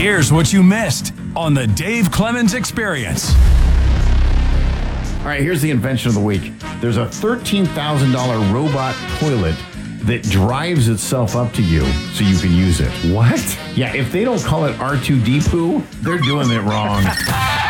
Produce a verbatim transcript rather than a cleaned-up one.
Here's what you missed on the Dave Clemens Experience. All right, here's the invention of the week. There's a thirteen thousand dollars robot toilet that drives itself up to you so you can use it. What? Yeah, if they don't call it R two D poo, they're doing it wrong.